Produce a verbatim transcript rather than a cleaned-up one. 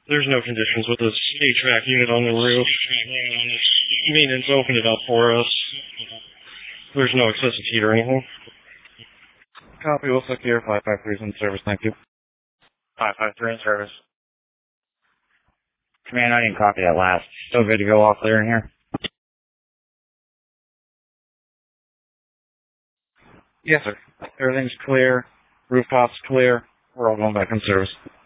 There's no conditions with this H V A C unit on the roof. Maintenance opened it up for us. There's no excessive heat or anything. Copy, we'll click here. five five three is in service, thank you. five five three in service. Command, I didn't copy that last. Still good to go, all clear in here? Yes, sir. Everything's clear. Rooftop's clear. We're all going back in service.